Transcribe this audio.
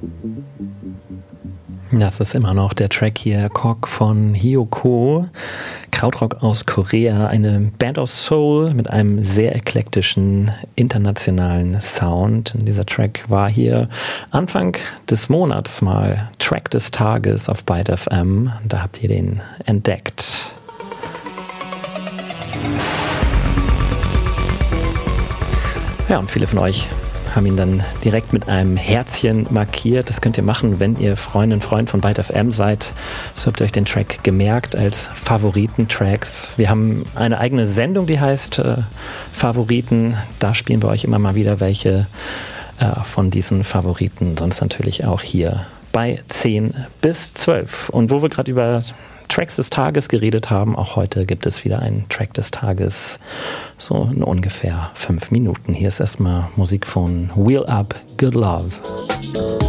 Das ist immer noch der Track hier, Kok von Hyukoh, Krautrock aus Korea, eine Band aus Seoul mit einem sehr eklektischen internationalen Sound. Und dieser Track war hier Anfang des Monats mal Track des Tages auf Byte FM. Da habt ihr den entdeckt. Ja, und viele von euch haben ihn dann direkt mit einem Herzchen markiert. Das könnt ihr machen, wenn ihr Freundin, Freund von Byte FM seid. So habt ihr euch den Track gemerkt als Favoriten-Tracks. Wir haben eine eigene Sendung, die heißt Favoriten. Da spielen wir euch immer mal wieder welche von diesen Favoriten. Sonst natürlich auch hier bei 10 bis 12. Und wo wir gerade über Tracks des Tages geredet haben, auch heute gibt es wieder einen Track des Tages, so in ungefähr 5 Minuten. Hier ist erstmal Musik von Wheel Up, Good Love.